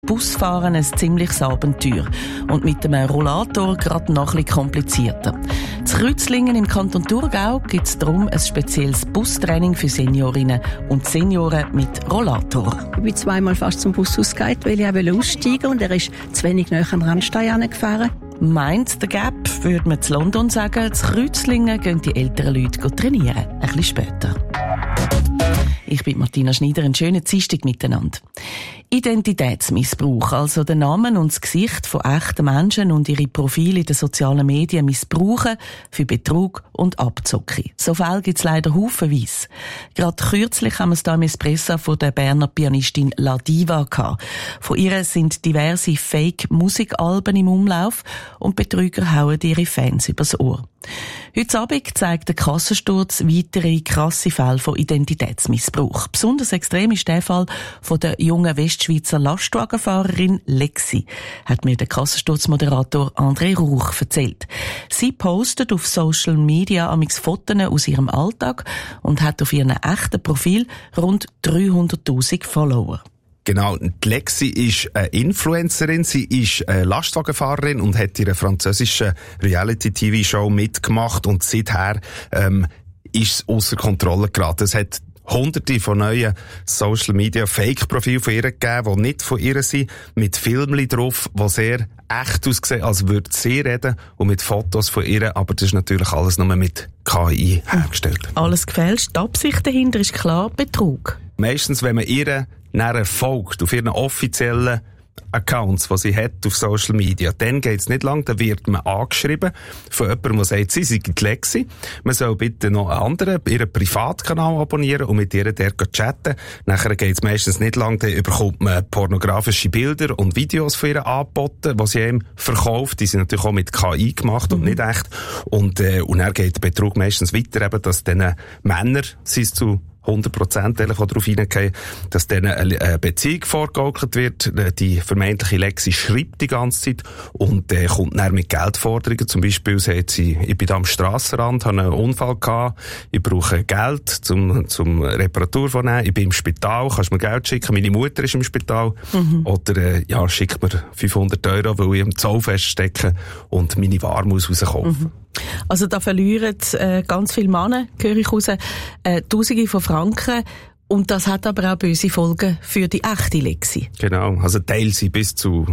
Busfahren ein ziemliches Abenteuer und mit dem Rollator gerade noch ein bisschen komplizierter. In Rützlingen im Kanton Thurgau gibt es darum ein spezielles Bustraining für Seniorinnen und Senioren mit Rollator. Ich bin zweimal fast zum Bus ausgegangen, weil ich aussteigen und er ist zu wenig nahe am Randstein angefahren. Meint der Gap, würde man zu London sagen, in Rützlingen gehen die älteren Leute trainieren. Ein bisschen später. Ich bin Martina Schneider, einen schönen Dienstag miteinander. Identitätsmissbrauch, also den Namen und das Gesicht von echten Menschen und ihre Profile in den sozialen Medien missbrauchen für Betrug und Abzocke. So Fälle gibt es leider haufenweise. Gerade kürzlich haben wir es hier im Espresso von der Berner Pianistin La Diva gehabt. Von ihr sind diverse Fake-Musikalben im Umlauf und Betrüger hauen ihre Fans übers Ohr. Heute Abend zeigt der Kassensturz weitere krasse Fälle von Identitätsmissbrauch. Besonders extrem ist der Fall von der jungen Westschweizer Lastwagenfahrerin Lexi, hat mir der Kassensturzmoderator André Rauch erzählt. Sie postet auf Social Media amigs Fotos aus ihrem Alltag und hat auf ihrem echten Profil rund 300'000 Follower. Genau, die Lexi ist eine Influencerin, sie ist eine Lastwagenfahrerin und hat in einer französischen Reality-TV-Show mitgemacht und seither ist es ausser Kontrolle geraten. Es hat Hunderte von neuen Social-Media-Fake-Profilen von ihr gegeben, die nicht von ihr sind, mit Filmchen drauf, die sehr echt aussehen, als würde sie reden, und mit Fotos von ihr, aber das ist natürlich alles nur mit KI hergestellt. Alles gefälscht, die Absicht dahinter ist klar Betrug. Meistens, wenn man ihr nachher folgt, auf ihren offiziellen Accounts, die sie hat auf Social Media, dann geht's nicht lang, dann wird man angeschrieben von jemandem, der sagt, sie sei die Lexi. Man soll bitte noch einen anderen, ihren Privatkanal abonnieren und mit ihr dort chatten. Nachher geht's meistens nicht lang, dann bekommt man pornografische Bilder und Videos von ihr angeboten, die sie ihm verkauft. Die sind natürlich auch mit KI gemacht und nicht echt. Und dann geht der Betrug meistens weiter, eben, dass dann Männer, sie ist zu 100% darauf hineingehen, dass denen eine Beziehung vorgegaukelt wird. Die vermeintliche Lexi schreibt die ganze Zeit und kommt dann mit Geldforderungen. Zum Beispiel sagt sie, ich bin da am Strassenrand, habe einen Unfall gehabt, ich brauche Geld zum Reparatur von nehmen, ich bin im Spital, kannst du mir Geld schicken, meine Mutter ist im Spital. Oder schick mir 500 €, weil ich im Zoll feststecke und meine Ware muss rauskaufen. Also da verlieren ganz viele Männer, höre ich raus, Tausende von Franken. Und das hat aber auch böse Folgen für die echte Lexi. Genau, also teilen sie bis zu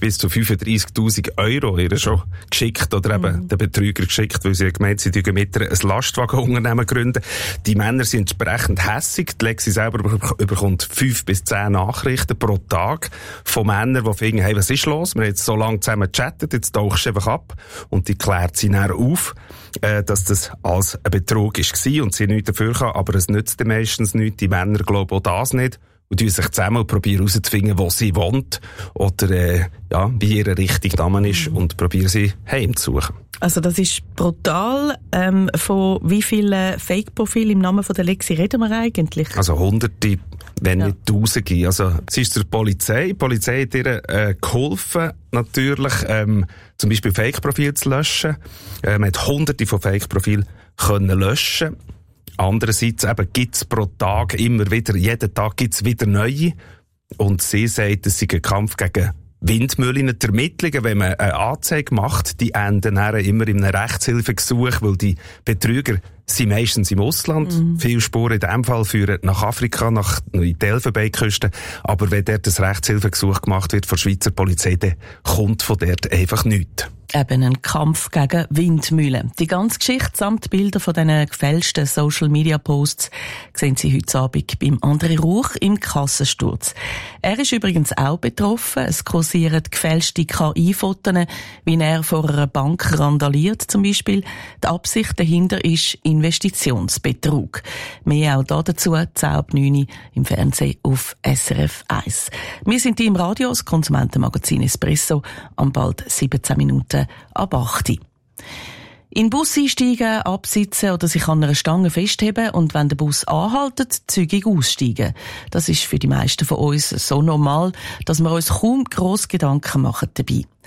35'000 € ihr schon geschickt oder eben den Betrüger geschickt, weil sie gemeint, sie mit ein Lastwagenunternehmen gründen. Die Männer sind entsprechend hässig. Die Lexi selber bekommt 5 bis 10 Nachrichten pro Tag von Männern, die finden, hey, was ist los? Wir haben jetzt so lange zusammen gechattet, jetzt tauchst du einfach ab. Und die klärt sie dann auf, dass das als ein Betrug war und sie nichts dafür kann, aber es nützt meistens nichts. Die Männer glauben auch das nicht und tun sich zusammen und probieren herauszufinden, wo sie wohnt oder wie ihre richtige Name ist und probieren sie heimzusuchen. Also das ist brutal. Von wie vielen Fake-Profilen im Namen von der Lexi reden wir eigentlich? Also Hunderte, wenn nicht Tausende. Also sie ist zur Polizei. Die Polizei hat ihr geholfen, natürlich zum Beispiel Fake-Profile zu löschen. Man hat Hunderte von Fake-Profilen können löschen. Andererseits eben gibt's pro Tag immer wieder, jeden Tag gibt's wieder neue. Und sie sagt, es sei ein Kampf gegen Windmühlen. Die Ermittlungen, wenn man eine Anzeige macht, die enden dann immer in einem Rechtshilfegesuch, weil die Betrüger sind meistens im Ausland. Viele Spuren in diesem Fall führen nach Afrika, nach die Elfenbeinküste. Aber wenn dort ein Rechtshilfegesuch gemacht wird von der Schweizer Polizei, dann kommt von dort einfach nichts. Eben ein Kampf gegen Windmühlen. Die ganze Geschichte samt Bilder von diesen gefälschten Social-Media-Posts sehen Sie heute Abend beim André Rauch im Kassensturz. Er ist übrigens auch betroffen. Es kursieren gefälschte KI-Fotos, wie er vor einer Bank randaliert zum Beispiel. Die Absicht dahinter ist Investitionsbetrug. Mehr auch dazu, 10:09 im Fernsehen auf SRF 1. Wir sind hier im Radio, das Konsumentenmagazin Espresso, am bald 17 Minuten ab 8. In den Bus einsteigen, absitzen oder sich an einer Stange festheben und wenn der Bus anhaltet, zügig aussteigen. Das ist für die meisten von uns so normal, dass wir uns kaum gross Gedanken machen dabei.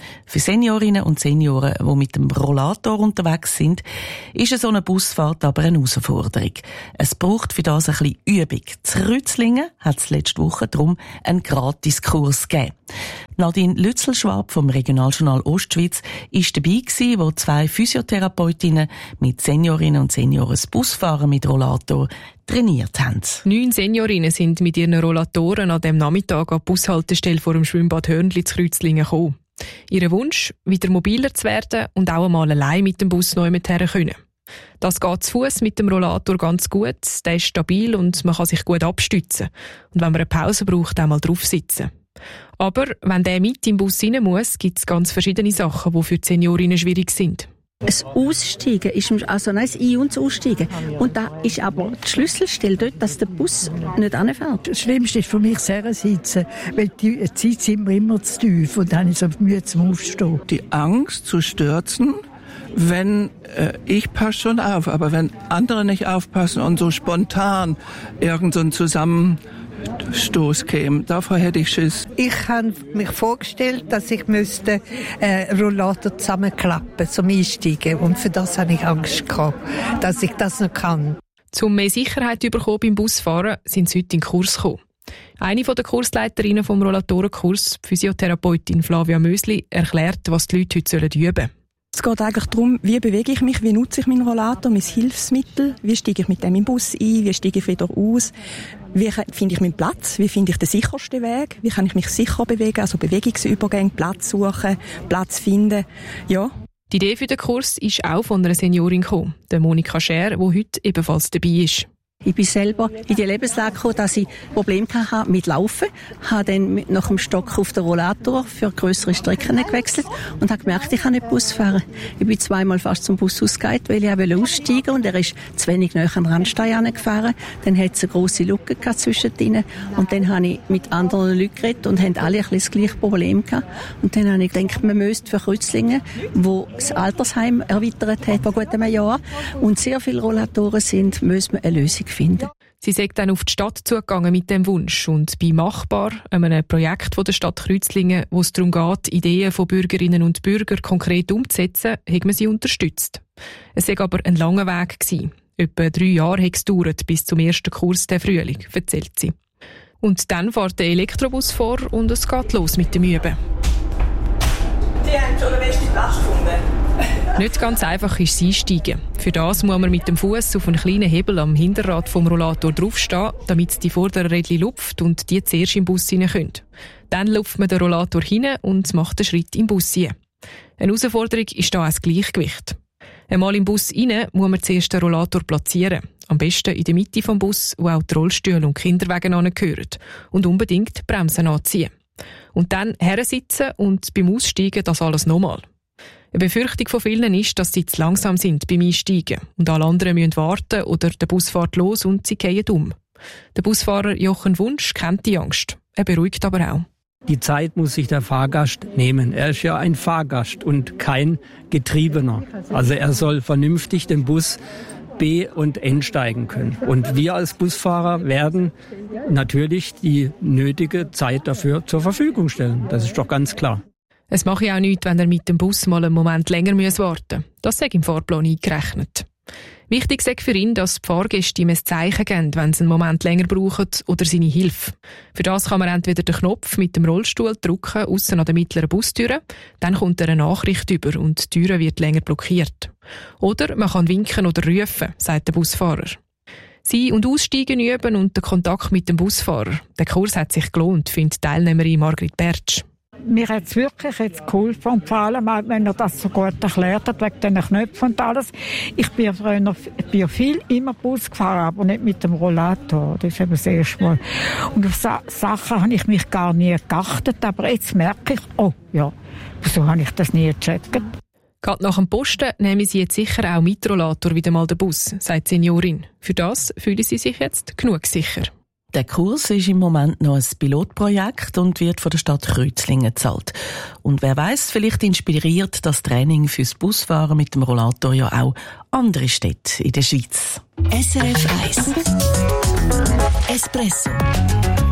Für Seniorinnen und Senioren, die mit dem Rollator unterwegs sind, ist so eine Busfahrt aber eine Herausforderung. Es braucht für das ein bisschen Übung. In Rützlingen hat es letzte Woche darum einen Gratiskurs gegeben. Nadine Lützelschwab vom Regionaljournal Ostschweiz war dabei, wo 2 Physiotherapeutinnen mit Seniorinnen und Senioren das Busfahren mit Rollator trainiert haben. 9 Seniorinnen sind mit ihren Rollatoren an dem Nachmittag an die Bushaltestelle vor dem Schwimmbad Hörnli zu Rützlingen gekommen. Ihr Wunsch, wieder mobiler zu werden und auch einmal allein mit dem Bus neu her können. Das geht zu Fuss mit dem Rollator ganz gut, der ist stabil und man kann sich gut abstützen. Und wenn man eine Pause braucht, auch mal drauf sitzen. Aber wenn der mit im Bus rein muss, gibt es ganz verschiedene Sachen, die für die Seniorinnen schwierig sind. Das Aussteigen ist also nein, das Ein- und das Aussteigen. Und da ist aber die Schlüsselstelle dort, dass der Bus nicht runterfährt. Das Schlimmste ist für mich das Sitzen, weil die Zeit sind immer zu tief und dann ist es Mühe zum Aufstehen. Die Angst zu stürzen, wenn ich passe schon auf, aber wenn andere nicht aufpassen und so spontan irgend so ein Zusammenstoß käme, davor hätte ich Schiss. Ich habe mich vorgestellt, dass ich müsste Rollator zusammenklappen zum Einsteigen und für das habe ich Angst gehabt, dass ich das noch kann. Um mehr Sicherheit zu bekommen beim Busfahren, sind sie heute in den Kurs gekommen. Eine der Kursleiterinnen vom Rollatorenkurs, die Physiotherapeutin Flavia Mösli, erklärt, was die Leute heute üben sollen. Es geht eigentlich darum, wie bewege ich mich, wie nutze ich meinen Rollator, mein Hilfsmittel, wie steige ich mit dem im Bus ein, wie steige ich wieder aus, wie finde ich meinen Platz, wie finde ich den sichersten Weg, wie kann ich mich sicher bewegen, also Bewegungsübergänge, Platz suchen, Platz finden, ja. Die Idee für den Kurs ist auch von einer Seniorin gekommen, der Monika Scher, die heute ebenfalls dabei ist. Ich bin selber in die Lebenslage gekommen, dass ich Probleme hatte mit Laufen. Habe dann nach dem Stock auf den Rollator für grössere Strecken gewechselt und habe gemerkt, ich kann nicht Bus fahren. Ich bin 2-mal fast zum Bus ausgegangen, weil ich aussteigen wollte und er ist zu wenig nahe an den Randstein gefahren. Dann hat es eine grosse Lücke zwischen ihnen und dann habe ich mit anderen Leuten geredet und haben alle ein bisschen das gleiche Problem gehabt. Und dann habe ich gedacht, man müsste für Rützlingen, wo das Altersheim erweitert hat vor gut einem Jahr und sehr viele Rollatoren sind, müssen wir eine Lösung finden. Sie sind dann auf die Stadt zugegangen mit dem Wunsch und bei Machbar, einem Projekt von der Stadt Rützlingen, wo es darum geht, Ideen von Bürgerinnen und Bürgern konkret umzusetzen, haben wir sie unterstützt. Es war aber ein langer Weg gewesen. Etwa 3 Jahre hat es gedauert bis zum ersten Kurs der Frühling, erzählt sie. Und dann fährt der Elektrobus vor und es geht los mit dem Üben. Die haben schon den besten Platz gefunden. Nicht ganz einfach ist das Einsteigen. Für das muss man mit dem Fuß auf einen kleinen Hebel am Hinterrad vom Rollator draufstehen, damit die vorderen Rädchen lupft und die zuerst im Bus rein können. Dann lupft man den Rollator hin und macht den Schritt im Bus rein. Eine Herausforderung ist da auch das Gleichgewicht. Einmal im Bus rein muss man zuerst den Rollator platzieren. Am besten in der Mitte vom Bus, wo auch die Rollstühle und Kinderwagen angehören. Und unbedingt die Bremsen anziehen. Und dann hersitzen und beim Aussteigen das alles nochmal. Eine Befürchtung von vielen ist, dass sie zu langsam sind beim Einsteigen und alle anderen müssen warten oder der Bus fährt los und sie fallen um. Der Busfahrer Jochen Wunsch kennt die Angst. Er beruhigt aber auch. Die Zeit muss sich der Fahrgast nehmen. Er ist ja ein Fahrgast und kein Getriebener. Also er soll vernünftig den Bus B- und N-steigen können. Und wir als Busfahrer werden natürlich die nötige Zeit dafür zur Verfügung stellen. Das ist doch ganz klar. Es mache ja auch nichts, wenn er mit dem Bus mal einen Moment länger warten muss. Das sei im Fahrplan eingerechnet. Wichtig sei für ihn, dass die Fahrgäste ihm ein Zeichen geben, wenn sie einen Moment länger brauchen oder seine Hilfe. Für das kann man entweder den Knopf mit dem Rollstuhl drücken, aussen an der mittleren Bustüre, dann kommt eine Nachricht über und die Türe wird länger blockiert. Oder man kann winken oder rufen, sagt der Busfahrer. Sie und Aussteigen üben und der Kontakt mit dem Busfahrer. Der Kurs hat sich gelohnt, findet Teilnehmerin Margrit Bertsch. Mir hat es wirklich jetzt geholfen, und vor allem, wenn er das so gut erklärt hat, wegen diesen Knöpfen und alles. Ich bin früher viel immer Bus gefahren, aber nicht mit dem Rollator. Das ist eben das erste Mal. Und auf Sachen habe ich mich gar nie geachtet, aber jetzt merke ich, oh ja, wieso habe ich das nie gecheckt? Gerade nach dem Posten nehmen sie jetzt sicher auch mit Rollator wieder mal den Bus, sagt die Seniorin. Für das fühlen sie sich jetzt genug sicher. Der Kurs ist im Moment noch ein Pilotprojekt und wird von der Stadt Rützlingen gezahlt. Und wer weiss, vielleicht inspiriert das Training fürs Busfahren mit dem Rollator ja auch andere Städte in der Schweiz. SRF 1 Espresso